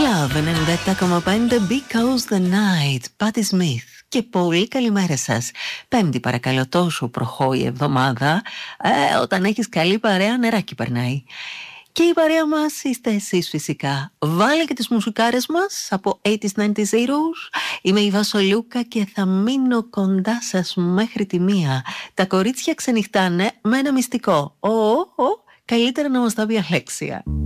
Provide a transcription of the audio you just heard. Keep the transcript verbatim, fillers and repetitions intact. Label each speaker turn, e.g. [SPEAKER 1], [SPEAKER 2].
[SPEAKER 1] Love ενενήντα επτά κόμμα πέντε Because the Night, Patti Smith. Και πολύ καλημέρα σας. Πέμπτη παρακαλώ, τόσο προχώ η εβδομάδα. ε, Όταν έχεις καλή παρέα, νεράκι περνάει. Και η παρέα μας είστε εσείς φυσικά. Βάλε και τις μουσικάρες μας από ογδόντα ενενήντα. Είμαι η Βασολούκα και θα μείνω κοντά σας μέχρι τη μία. Τα κορίτσια ξενυχτάνε με ένα μυστικό. Ω, ω, καλύτερα να μας τα πει Αλέξια.